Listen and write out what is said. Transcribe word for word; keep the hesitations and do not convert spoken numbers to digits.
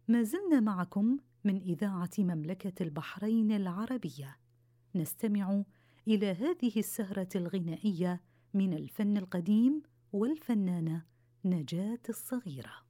ما زلنا معكم من إذاعة مملكة البحرين العربية، نستمع إلى هذه السهرة الغنائية من الفن القديم والفنانة نجاة الصغيرة.